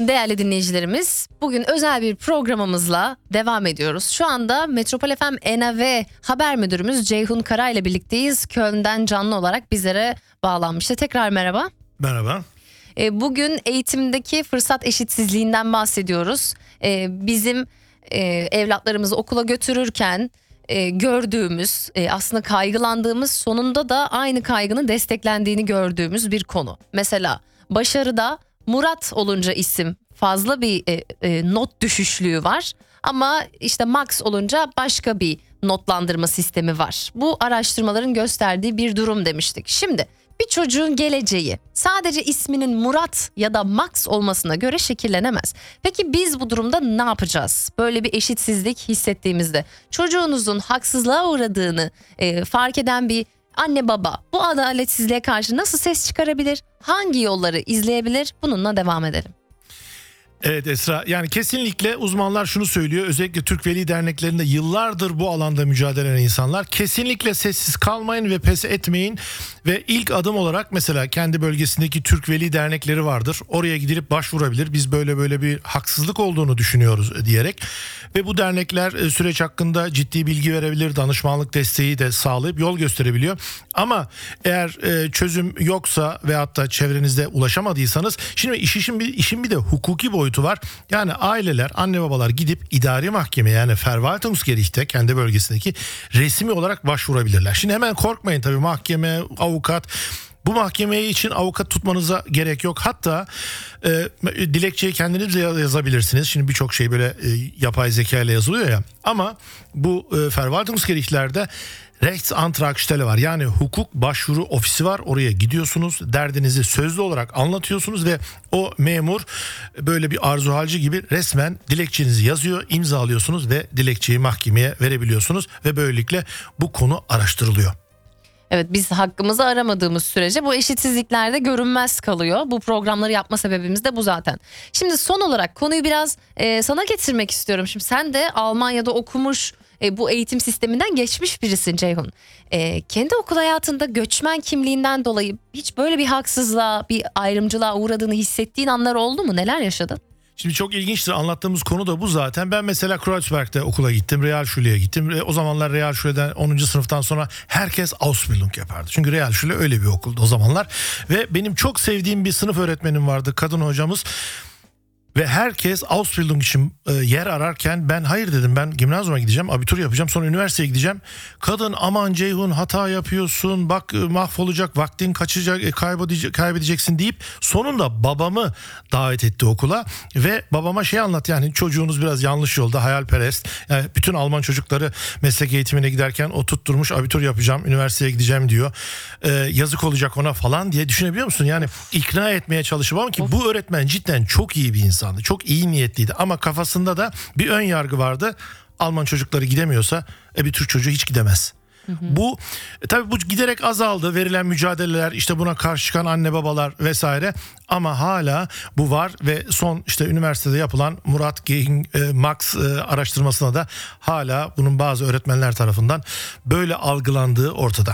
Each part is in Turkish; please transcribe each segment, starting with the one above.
Değerli dinleyicilerimiz, bugün özel bir programımızla devam ediyoruz. Şu anda Metropol FM NAV Haber Müdürümüz Ceyhun Kara ile birlikteyiz. Köln'den canlı olarak bizlere bağlanmıştı. Tekrar merhaba. Merhaba. Bugün eğitimdeki fırsat eşitsizliğinden bahsediyoruz. Bizim evlatlarımızı okula götürürken gördüğümüz, aslında kaygılandığımız, sonunda da aynı kaygının desteklendiğini gördüğümüz bir konu. Mesela başarıda Murat olunca isim fazla bir not düşüşlüğü var ama işte Max olunca başka bir notlandırma sistemi var. Bu araştırmaların gösterdiği bir durum demiştik. Şimdi bir çocuğun geleceği sadece isminin Murat ya da Max olmasına göre şekillenemez. Peki biz bu durumda ne yapacağız? Böyle bir eşitsizlik hissettiğimizde çocuğunuzun haksızlığa uğradığını fark eden bir anne baba bu adaletsizliğe karşı nasıl ses çıkarabilir? Hangi yolları izleyebilir? Bununla devam edelim. Evet Esra, yani kesinlikle uzmanlar şunu söylüyor, özellikle Türk Veli Derneklerinde yıllardır bu alanda mücadele eden insanlar, kesinlikle sessiz kalmayın ve pes etmeyin ve ilk adım olarak mesela kendi bölgesindeki Türk Veli Dernekleri vardır, oraya gidip başvurabilir, biz böyle bir haksızlık olduğunu düşünüyoruz diyerek ve bu dernekler süreç hakkında ciddi bilgi verebilir, danışmanlık desteği de sağlayıp yol gösterebiliyor. Ama eğer çözüm yoksa veyahut da çevrenizde ulaşamadıysanız, şimdi işin bir de hukuki boyutu var. Yani aileler, anne babalar gidip idari mahkemeye, yani Verwaltungsgericht'te kendi bölgesindeki resmi olarak başvurabilirler. Şimdi hemen korkmayın, tabii mahkeme, avukat, bu mahkemeye için avukat tutmanıza gerek yok. Hatta dilekçeyi kendiniz de yazabilirsiniz. Şimdi birçok şey böyle yapay zeka ile yazılıyor ya. Ama bu Verwaltungsgericht'lerde Rechtsantragstelle var. Yani hukuk başvuru ofisi var. Oraya gidiyorsunuz. Derdinizi sözlü olarak anlatıyorsunuz ve o memur böyle bir arzuhalci gibi resmen dilekçenizi yazıyor, imzalıyorsunuz ve dilekçeyi mahkemeye verebiliyorsunuz ve böylelikle bu konu araştırılıyor. Evet, biz hakkımızı aramadığımız sürece bu eşitsizliklerde görünmez kalıyor. Bu programları yapma sebebimiz de bu zaten. Şimdi son olarak konuyu biraz sana getirmek istiyorum. Şimdi sen de Almanya'da okumuş, bu eğitim sisteminden geçmiş birisin Ceyhun. Kendi okul hayatında göçmen kimliğinden dolayı hiç böyle bir haksızlığa, bir ayrımcılığa uğradığını hissettiğin anlar oldu mu? Neler yaşadın? Şimdi çok ilginçtir, anlattığımız konu da bu zaten. Ben mesela Kreuzberg'de okula gittim, Realschule'ye gittim. O zamanlar Realschule'den 10. sınıftan sonra herkes Ausbildung yapardı. Çünkü Realschule öyle bir okuldu o zamanlar. Ve benim çok sevdiğim bir sınıf öğretmenim vardı, kadın hocamız. Ve herkes Ausbildung için yer ararken ben hayır dedim, ben gimnazyuma gideceğim, abitur yapacağım, sonra üniversiteye gideceğim. Kadın aman Ceyhun hata yapıyorsun, bak mahvolacak, vaktin kaçacak, kaybedeceksin deyip sonunda babamı davet etti okula ve babama şey anlat, yani çocuğunuz biraz yanlış yolda, hayalperest. Yani bütün Alman çocukları meslek eğitimine giderken o tutturmuş abitur yapacağım, üniversiteye gideceğim diyor. Yazık olacak ona falan diye, düşünebiliyor musun? Yani ikna etmeye çalışıp, ama ki bu öğretmen cidden çok iyi bir insan. Çok iyi niyetliydi ama kafasında da bir ön yargı vardı. Alman çocukları gidemiyorsa bir Türk çocuğu hiç gidemez. Bu tabii bu giderek azaldı, verilen mücadeleler, işte buna karşı çıkan anne babalar vesaire, ama hala bu var ve son işte üniversitede yapılan Murat gegen Max araştırmasına da hala bunun bazı öğretmenler tarafından böyle algılandığı ortada.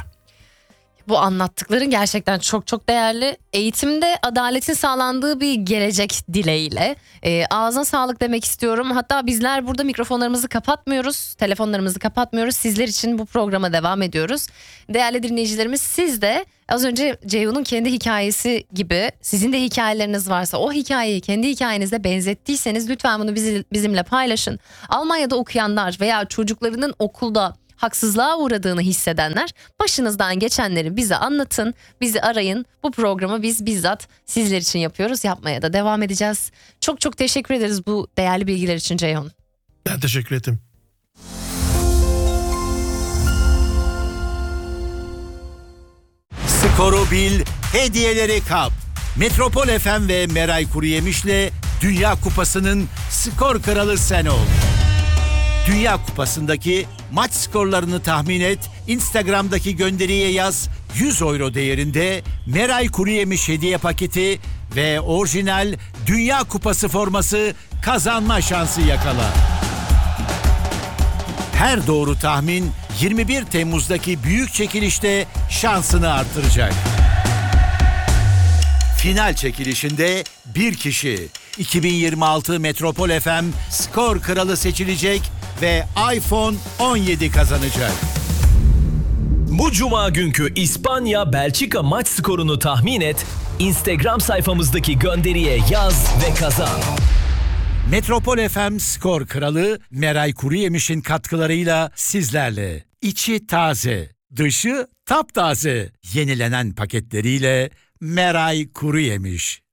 Bu anlattıkların gerçekten çok değerli. Eğitimde adaletin sağlandığı bir gelecek dileğiyle ağzına sağlık demek istiyorum. Hatta bizler burada mikrofonlarımızı kapatmıyoruz, telefonlarımızı kapatmıyoruz. Sizler için bu programa devam ediyoruz. Değerli dinleyicilerimiz, siz de az önce Ceyhun'un kendi hikayesi gibi sizin de hikayeleriniz varsa, o hikayeyi kendi hikayenizle benzettiyseniz lütfen bunu bizimle paylaşın. Almanya'da okuyanlar veya çocuklarının okulda haksızlığa uğradığını hissedenler, başınızdan geçenleri bize anlatın, bizi arayın. Bu programı biz bizzat sizler için yapıyoruz, yapmaya da devam edeceğiz. Çok teşekkür ederiz bu değerli bilgiler için Ceyhun. Ben teşekkür ederim. Skoru bil, hediyeleri kap. Metropol FM ve Meray Kuruyemiş'le Dünya Kupası'nın skor kralı sen ol. Dünya Kupası'ndaki maç skorlarını tahmin et, Instagram'daki gönderiye yaz, 100 euro değerinde Meray Kuruyemiş hediye paketi ve orijinal Dünya Kupası forması kazanma şansı yakala. Her doğru tahmin 21 Temmuz'daki büyük çekilişte şansını artıracak. Final çekilişinde bir kişi 2026 Metropol FM Skor Kralı seçilecek ve iPhone 17 kazanacak. Bu cuma günkü İspanya-Belçika maç skorunu tahmin et, Instagram sayfamızdaki gönderiye yaz ve kazan. Metropol FM Skor Kralı Meray Kuruyemiş'in katkılarıyla sizlerle. İçi taze, dışı taptaze. Yenilenen paketleriyle Meray Kuruyemiş.